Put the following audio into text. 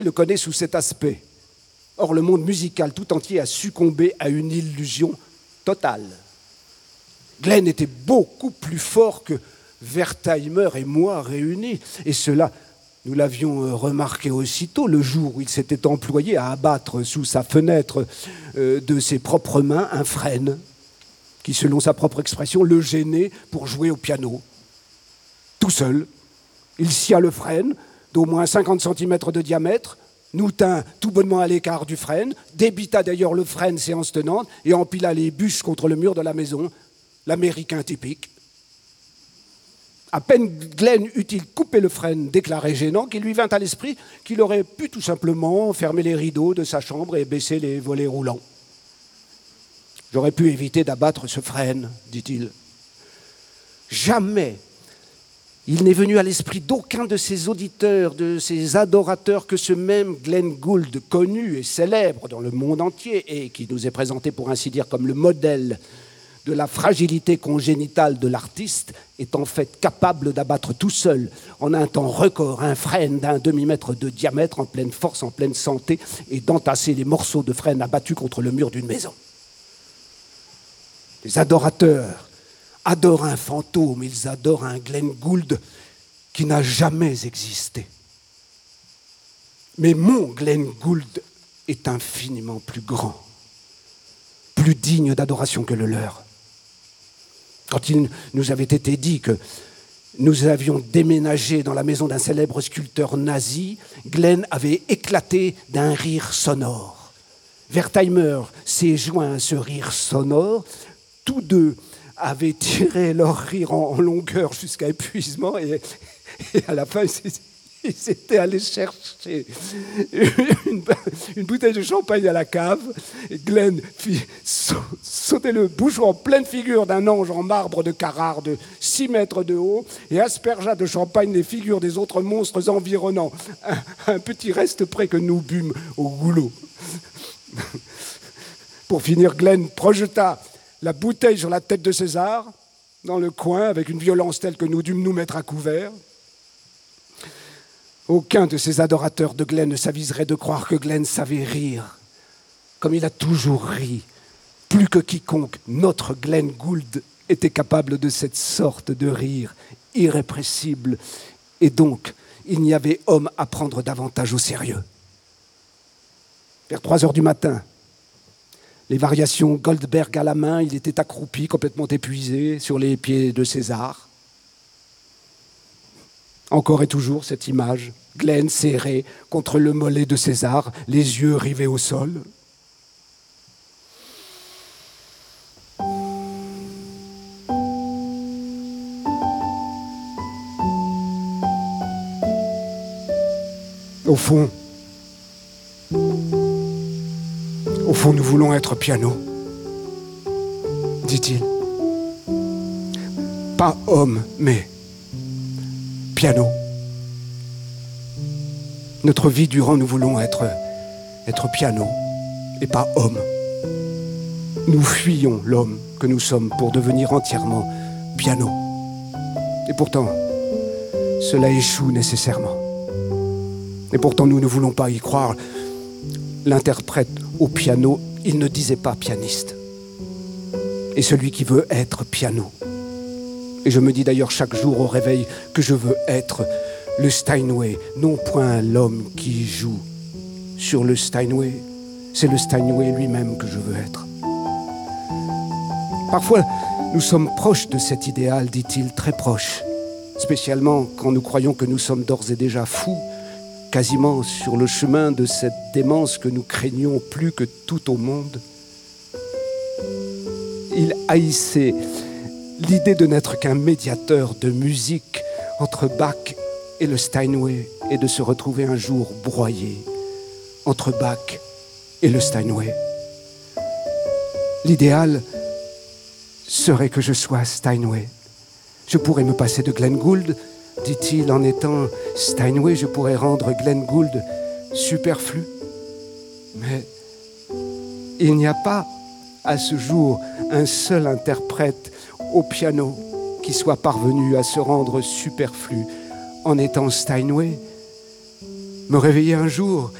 le connaît sous cet aspect. Or, le monde musical tout entier a succombé à une illusion totale. Glenn était beaucoup plus fort que Wertheimer et moi réunis. Et cela, nous l'avions remarqué aussitôt le jour où il s'était employé à abattre sous sa fenêtre de ses propres mains un frêne qui, selon sa propre expression, le gênait pour jouer au piano. Tout seul, il scia le frêne d'au moins 50 cm de diamètre, nous tint tout bonnement à l'écart du frêne, débita d'ailleurs le frêne séance tenante et empila les bûches contre le mur de la maison, l'américain typique. À peine Glenn eut-il coupé le frêne déclaré gênant qu'il lui vint à l'esprit qu'il aurait pu tout simplement fermer les rideaux de sa chambre et baisser les volets roulants. « J'aurais pu éviter d'abattre ce frêne, dit-il. Jamais il n'est venu à l'esprit d'aucun de ses auditeurs, de ses adorateurs, que ce même Glenn Gould, connu et célèbre dans le monde entier et qui nous est présenté pour ainsi dire comme le modèle de la fragilité congénitale de l'artiste, est en fait capable d'abattre tout seul, en un temps record, un frêne d'un demi-mètre de diamètre en pleine force, en pleine santé, et d'entasser les morceaux de frêne abattus contre le mur d'une maison. Les adorateurs adorent un fantôme, ils adorent un Glenn Gould qui n'a jamais existé. Mais mon Glenn Gould est infiniment plus grand, plus digne d'adoration que le leur. Quand il nous avait été dit que nous avions déménagé dans la maison d'un célèbre sculpteur nazi, Glenn avait éclaté d'un rire sonore. Wertheimer s'est joint à ce rire sonore. Tous deux avaient tiré leur rire en longueur jusqu'à épuisement et à la fin, ils étaient allés chercher une bouteille de champagne à la cave. Et Glenn fit sauter le bouchon en pleine figure d'un ange en marbre de Carrare de 6 mètres de haut et aspergea de champagne les figures des autres monstres environnants. Un petit reste près que nous bûmes au goulot. Pour finir, Glenn projeta la bouteille sur la tête de César, dans le coin, avec une violence telle que nous dûmes nous mettre à couvert. Aucun de ces adorateurs de Glenn ne s'aviserait de croire que Glenn savait rire, comme il a toujours ri. Plus que quiconque, notre Glenn Gould était capable de cette sorte de rire irrépressible. Et donc, il n'y avait homme à prendre davantage au sérieux. Vers 3 heures du matin, les variations Goldberg à la main, il était accroupi, complètement épuisé, sur les pieds de César. Encore et toujours cette image, Glenn serré contre le mollet de César, les yeux rivés au sol. Au fond, nous voulons être piano, dit-il. Pas homme, mais piano. Notre vie durant, nous voulons être piano et pas homme. Nous fuyons l'homme que nous sommes pour devenir entièrement piano. Et pourtant, cela échoue nécessairement. Et pourtant, nous ne voulons pas y croire. L'interprète au piano, il ne disait pas pianiste. Et celui qui veut être piano. Et je me dis d'ailleurs chaque jour au réveil que je veux être le Steinway, non point l'homme qui joue sur le Steinway. C'est le Steinway lui-même que je veux être. Parfois, nous sommes proches de cet idéal, dit-il, très proches. Spécialement quand nous croyons que nous sommes d'ores et déjà fous, quasiment sur le chemin de cette démence que nous craignons plus que tout au monde. Il haïssait l'idée de n'être qu'un médiateur de musique entre Bach et le Steinway et de se retrouver un jour broyé entre Bach et le Steinway. L'idéal serait que je sois Steinway. Je pourrais me passer de Glenn Gould, dit-il, en étant Steinway, je pourrais rendre Glenn Gould superflu. Mais il n'y a pas à ce jour un seul interprète au piano qui soit parvenu à se rendre superflu en étant Steinway. me réveiller un jour